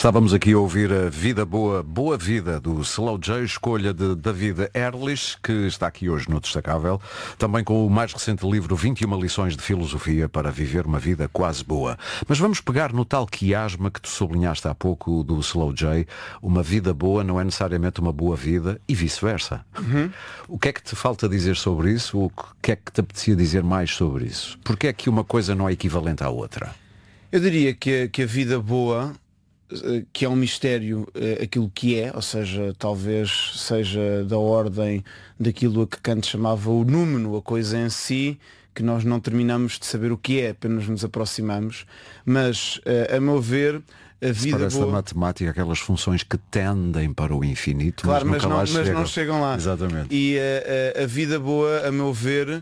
Estávamos aqui a ouvir a Vida Boa, Boa Vida, do Slow J, escolha de David Ehrlich, que está aqui hoje no Destacável, também com o mais recente livro 21 lições de filosofia para viver uma vida quase boa. Mas vamos pegar no tal quiasma que tu sublinhaste há pouco do Slow J. Uma vida boa não é necessariamente uma boa vida e vice-versa. O que é que te falta dizer sobre isso? O que é que te apetecia dizer mais sobre isso? Porque é que uma coisa não é equivalente à outra? Eu diria que a vida boa, que é um mistério aquilo que é, ou seja, talvez seja da ordem daquilo a que Kant chamava o númeno, a coisa em si, que nós não terminamos de saber o que é, apenas nos aproximamos, mas a meu ver a vida parece boa... da matemática, aquelas funções que tendem para o infinito, claro, mas não chegam lá. Exatamente. E a vida boa, a meu ver,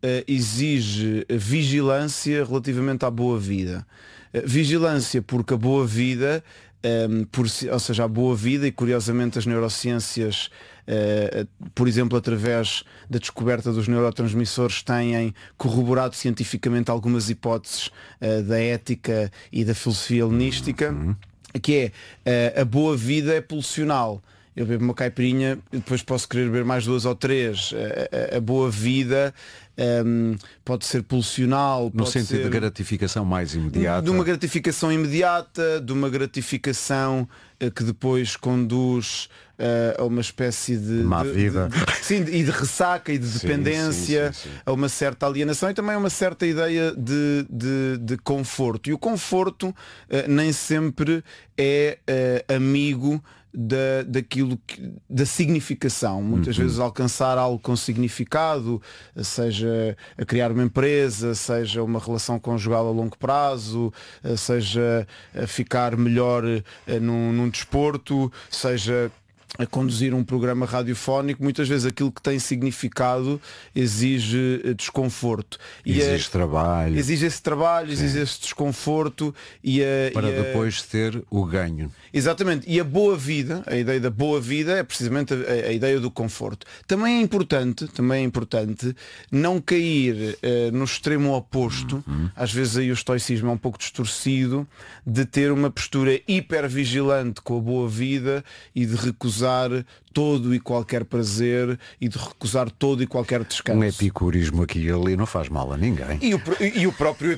exige vigilância relativamente à boa vida. Vigilância porque a boa vida, ou seja, a boa vida, e curiosamente as neurociências, por exemplo, através da descoberta dos neurotransmissores, têm corroborado cientificamente algumas hipóteses da ética e da filosofia helenística, que é a boa vida é pulsional. Eu bebo uma caipirinha e depois posso querer beber mais 2 ou 3. A boa vida pode ser pulsional. No sentido de gratificação mais imediata. De uma gratificação imediata, de uma gratificação que depois conduz a uma espécie de má vida. Sim, e de ressaca e de dependência, sim. a uma certa alienação e também a uma certa ideia de conforto. E o conforto nem sempre é amigo daquilo da significação. Muitas vezes alcançar algo com significado, seja a criar uma empresa, seja uma relação conjugal a longo prazo, seja a ficar melhor num desporto, seja a conduzir um programa radiofónico, muitas vezes aquilo que tem significado exige desconforto. Exige trabalho. Exige esse trabalho, exige esse desconforto para depois ter o ganho. Exatamente. E a boa vida, a ideia da boa vida é precisamente a ideia do conforto. Também é importante não cair no extremo oposto, às vezes aí o estoicismo é um pouco distorcido, de ter uma postura hipervigilante com a boa vida e de recusar todo e qualquer prazer e de recusar todo e qualquer descanso. Um epicurismo aqui e ali não faz mal a ninguém. E o próprio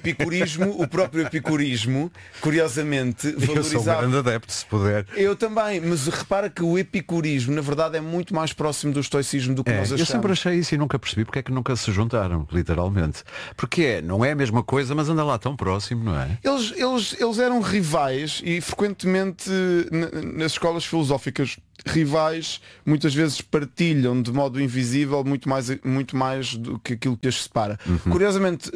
epicurismo, curiosamente, valorizava... Eu sou um grande adepto, se puder. Eu também, mas repara que o epicurismo, na verdade, é muito mais próximo do estoicismo do que nós achamos. Eu sempre achei isso e nunca percebi porque é que nunca se juntaram, literalmente. Porque não é a mesma coisa, mas anda lá tão próximo, não é? Eles eram rivais e frequentemente nas escolas filosóficas rivais muitas vezes partilham de modo invisível muito mais do que aquilo que as separa. Curiosamente,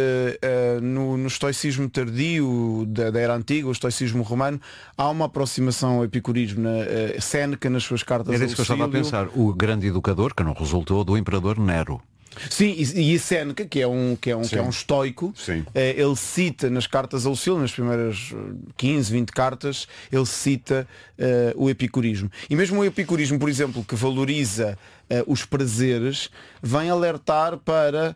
no estoicismo tardio da era antiga, o estoicismo romano, há uma aproximação ao epicurismo. Séneca, nas suas cartas Era isso que eu estava a pensar. O grande educador, que não resultou, do imperador Nero. Sim, e Séneca, que é um estoico, ele cita nas cartas a Lucílio, nas primeiras 15, 20 cartas, ele cita o epicurismo. E mesmo o epicurismo, por exemplo, que valoriza os prazeres, vem alertar para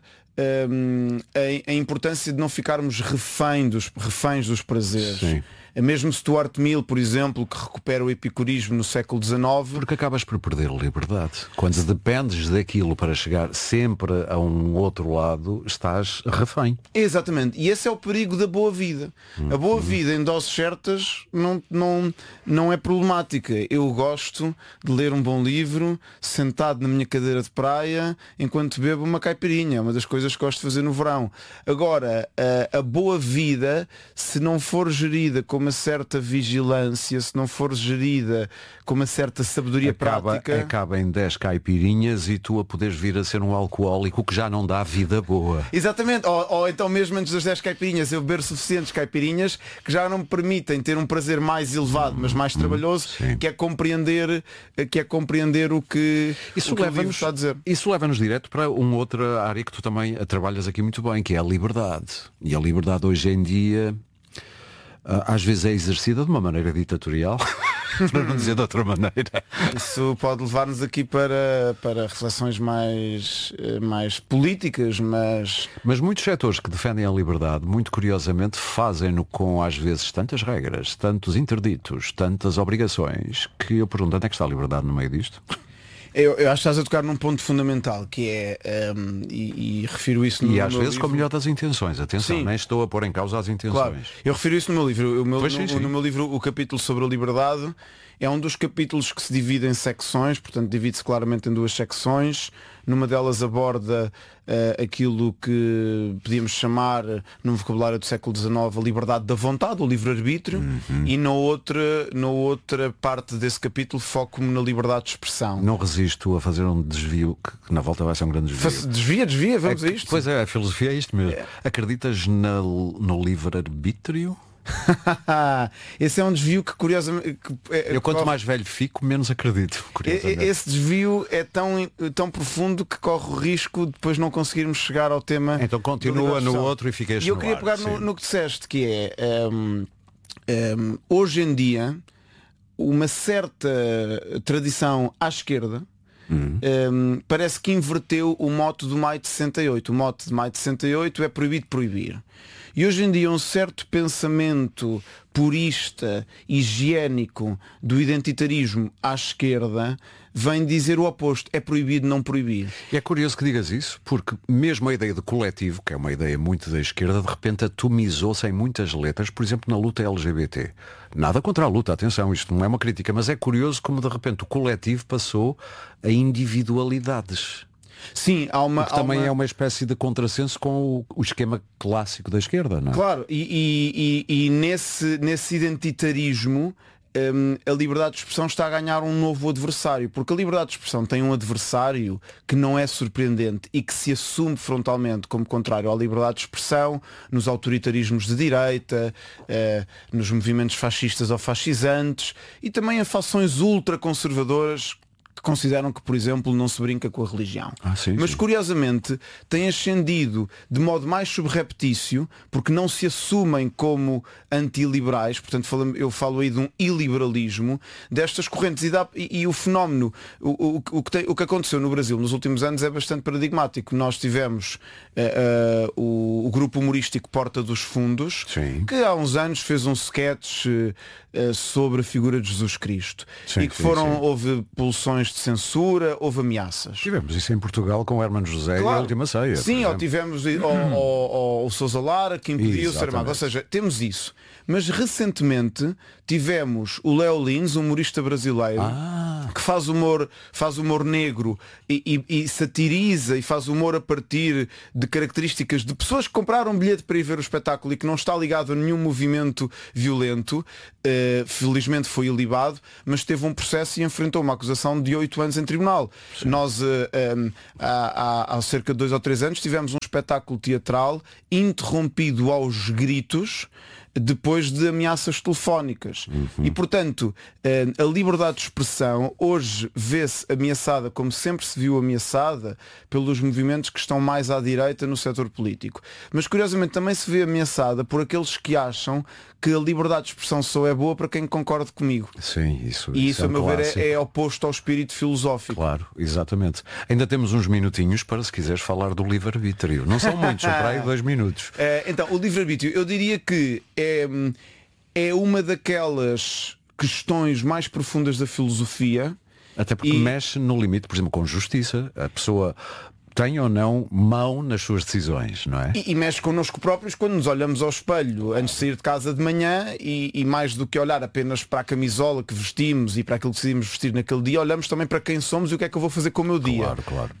a importância de não ficarmos reféns dos prazeres. Sim. Mesmo Stuart Mill, por exemplo, que recupera o epicurismo no século XIX. Porque acabas por perder a liberdade. Quando dependes daquilo para chegar sempre a um outro lado, estás refém. Exatamente. E esse é o perigo da boa vida. A boa vida em doses certas não é problemática. Eu gosto de ler um bom livro, sentado na minha cadeira de praia, enquanto bebo uma caipirinha. É uma das coisas que gosto de fazer no verão. Agora, a boa vida, se não for gerida com uma certa vigilância, se não for gerida com uma certa sabedoria prática, acaba em 10 caipirinhas e tu a poderes vir a ser um alcoólico, que já não dá vida boa. Exatamente, ou então mesmo antes das 10 caipirinhas eu beber suficientes caipirinhas que já não me permitem ter um prazer mais elevado, mas mais trabalhoso, que é compreender o que isso o que leva-nos está a dizer. Isso leva-nos direto para uma outra área que tu também trabalhas aqui muito bem, que é a liberdade. E a liberdade hoje em dia às vezes é exercida de uma maneira ditatorial. para não dizer de outra maneira. Isso pode levar-nos aqui para reflexões mais políticas, Mas muitos setores que defendem a liberdade, muito curiosamente, fazem-no com, às vezes, tantas regras, tantos interditos, tantas obrigações, que eu pergunto, onde é que está a liberdade no meio disto? Eu acho que estás a tocar num ponto fundamental, que é, e refiro isso no E meu às vezes livro. com a melhor das intenções, atenção, Sim. nem estou a pôr em causa as intenções. Claro, eu refiro isso no meu livro. Sim. No meu livro, o capítulo sobre a liberdade é um dos capítulos que se divide em secções, portanto divide-se claramente em duas secções. Numa delas aborda aquilo que podíamos chamar, no vocabulário do século XIX, a liberdade da vontade, o livre-arbítrio, e na outra parte desse capítulo foco-me na liberdade de expressão. Não resisto a fazer um desvio, que na volta vai ser um grande desvio. Desvia, vamos a isto. Pois é, a filosofia é isto mesmo. Acreditas no livre-arbítrio? Esse é um desvio que curiosamente Eu quanto mais velho fico, menos acredito. esse desvio é tão profundo que corre o risco de depois não conseguirmos chegar ao tema. Então continua no outro e fica este. E eu queria pegar no que disseste, que é hoje em dia uma certa tradição à esquerda parece que inverteu o mote do maio de 68. O mote de maio de 68 é proibido proibir. E hoje em dia um certo pensamento purista, higiênico do identitarismo à esquerda vem dizer o oposto, é proibido não proibir. E é curioso que digas isso, porque mesmo a ideia de coletivo, que é uma ideia muito da esquerda, de repente atomizou-se em muitas letras, por exemplo, na luta LGBT. Nada contra a luta, atenção, isto não é uma crítica, mas é curioso como de repente o coletivo passou a individualidades. Sim, também é uma espécie de contrassenso com o esquema clássico da esquerda, não é? Claro, e nesse identitarismo a liberdade de expressão está a ganhar um novo adversário, porque a liberdade de expressão tem um adversário que não é surpreendente e que se assume frontalmente como contrário à liberdade de expressão nos autoritarismos de direita, nos movimentos fascistas ou fascisantes e também em fações ultraconservadoras que consideram que, por exemplo, não se brinca com a religião. Mas curiosamente tem ascendido de modo mais subreptício, porque não se assumem como antiliberais, portanto eu falo aí de um iliberalismo destas correntes e o fenómeno, o que aconteceu no Brasil nos últimos anos é bastante paradigmático. Nós tivemos o grupo humorístico Porta dos Fundos, que há uns anos fez um sketch sobre a figura de Jesus Cristo e que houve pulsões de censura, houve ameaças. Tivemos isso em Portugal com o Hermano José e a Última Ceia. Sim, ou tivemos o Sousa Lara que impediu o ser amado. Ou seja, temos isso. Mas recentemente tivemos o Léo Lins, um humorista brasileiro que faz humor negro e satiriza e faz humor a partir de características de pessoas que compraram um bilhete para ir ver o espetáculo e que não está ligado a nenhum movimento violento. Felizmente foi ilibado, mas teve um processo e enfrentou uma acusação de 8 anos em tribunal. Sim. Nós há cerca de 2 ou 3 anos tivemos um espetáculo teatral interrompido aos gritos depois de ameaças telefónicas. E portanto a liberdade de expressão hoje vê-se ameaçada, como sempre se viu ameaçada, pelos movimentos que estão mais à direita no setor político. Mas curiosamente também se vê ameaçada por aqueles que acham que a liberdade de expressão só é boa para quem concorda comigo. Sim, isso a meu ver é oposto ao espírito filosófico. Claro, exatamente. Ainda temos uns minutinhos para, se quiseres, falar do livre-arbítrio. Não são muitos, são para aí 2 minutos. Então, o livre-arbítrio, eu diria que é uma daquelas questões mais profundas da filosofia. Até porque mexe no limite, por exemplo, com justiça. A pessoa tem ou não mão nas suas decisões, não é? E mexe connosco próprios quando nos olhamos ao espelho antes de sair de casa de manhã e mais do que olhar apenas para a camisola que vestimos e para aquilo que decidimos vestir naquele dia, olhamos também para quem somos e o que é que eu vou fazer com o meu dia. Claro.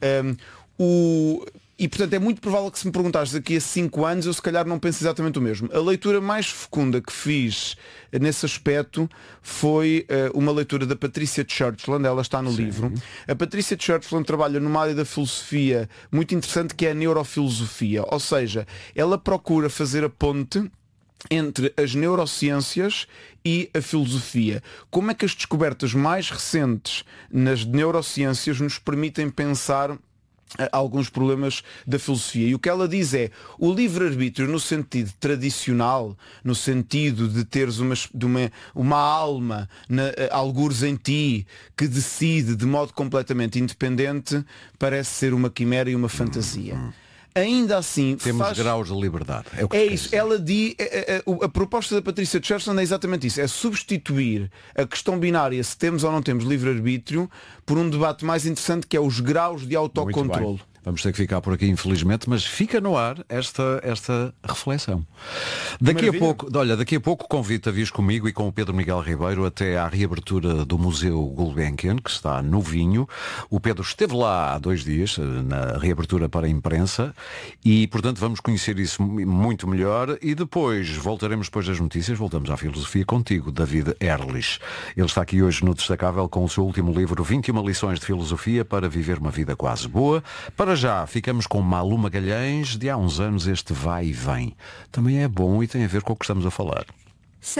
E portanto é muito provável que se me perguntares daqui a 5 anos eu se calhar não penso exatamente o mesmo. A leitura mais fecunda que fiz nesse aspecto foi uma leitura da Patricia Churchland, ela está no livro. A Patricia Churchland trabalha numa área da filosofia muito interessante que é a neurofilosofia, ou seja, ela procura fazer a ponte entre as neurociências e a filosofia. Como é que as descobertas mais recentes nas neurociências nos permitem pensar alguns problemas da filosofia. E o que ela diz é, o livre-arbítrio no sentido tradicional, no sentido de teres uma alma, algures em ti, que decide de modo completamente independente, parece ser uma quimera e uma fantasia. Ainda assim temos graus de liberdade. É isso. Ela diz, a proposta da Patrícia Tcherson é exatamente isso. É substituir a questão binária, se temos ou não temos livre-arbítrio, por um debate mais interessante, que é os graus de autocontrole. Vamos ter que ficar por aqui, infelizmente, mas fica no ar esta reflexão. Daqui a pouco convido-te a vir comigo e com o Pedro Miguel Ribeiro até à reabertura do Museu Gulbenkian, que está novinho. O Pedro esteve lá há 2 dias, na reabertura para a imprensa, e, portanto, vamos conhecer isso muito melhor. E depois, voltaremos depois das notícias, voltamos à filosofia contigo, David Ehrlich. Ele está aqui hoje no Destacável com o seu último livro, 21 lições de filosofia para viver uma vida quase boa. Para já, ficamos com Malu Magalhães, de há uns anos este vai e vem. Também é bom e tem a ver com o que estamos a falar.